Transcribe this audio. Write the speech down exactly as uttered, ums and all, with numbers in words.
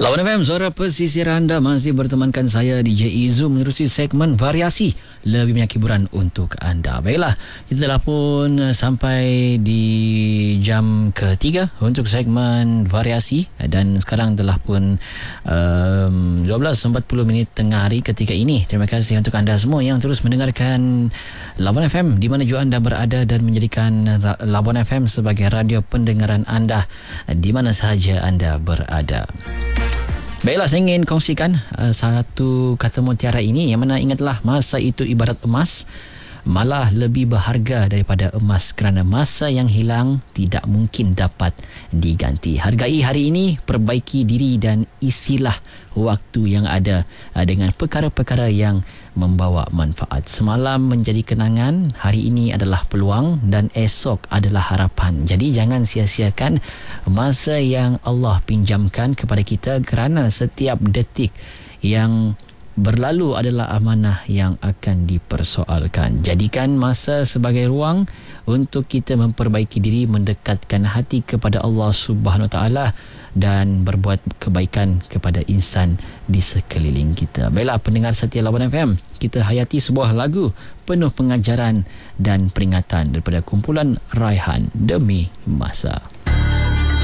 Lawan F M, suara pesisir anda masih bertemankan saya D J Izu menerusi segmen variasi lebih banyak hiburan untuk anda. Baiklah, kita telah pun sampai di jam ketiga untuk segmen variasi dan sekarang telah pun um, dua belas empat puluh minit tengah hari ketika ini. Terima kasih untuk anda semua yang terus mendengarkan Lawan F M di mana juga anda berada dan menjadikan Lawan F M sebagai radio pendengaran anda di mana sahaja anda berada. Baiklah, saya ingin kongsikan uh, satu kata mutiara ini yang mana ingatlah masa itu ibarat emas, malah lebih berharga daripada emas kerana masa yang hilang tidak mungkin dapat diganti. Hargai hari ini, perbaiki diri dan isilah waktu yang ada uh, dengan perkara-perkara yang membawa manfaat. Semalam menjadi kenangan, hari ini adalah peluang dan esok adalah harapan. Jadi jangan sia-siakan masa yang Allah pinjamkan kepada kita kerana setiap detik yang berlalu adalah amanah yang akan dipersoalkan. Jadikan masa sebagai ruang untuk kita memperbaiki diri, mendekatkan hati kepada Allah Subhanahu Wa Taala dan berbuat kebaikan kepada insan di sekeliling kita. Baiklah pendengar setia Lawan F M, kita hayati sebuah lagu penuh pengajaran dan peringatan daripada kumpulan Raihan Demi Masa.